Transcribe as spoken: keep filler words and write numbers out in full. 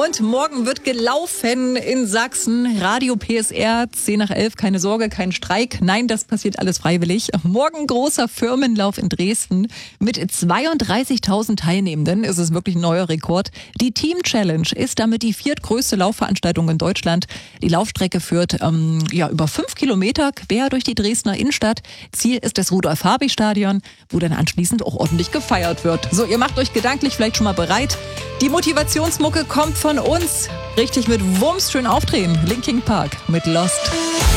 Und morgen wird gelaufen in Sachsen. Radio P S R, zehn nach elf, keine Sorge, kein Streik. Nein, das passiert alles freiwillig. Morgen großer Firmenlauf in Dresden mit zweiunddreißigtausend Teilnehmenden. Es ist wirklich ein neuer Rekord. Die Team Challenge ist damit die viertgrößte Laufveranstaltung in Deutschland. Die Laufstrecke führt ähm, ja über fünf Kilometer quer durch die Dresdner Innenstadt. Ziel ist das Rudolf-Habich-Stadion, wo dann anschließend auch ordentlich gefeiert wird. So, ihr macht euch gedanklich vielleicht schon mal bereit. Die Motivationsmucke kommt von uns. Richtig mit Wumms schön aufdrehen. Linkin Park mit Lost.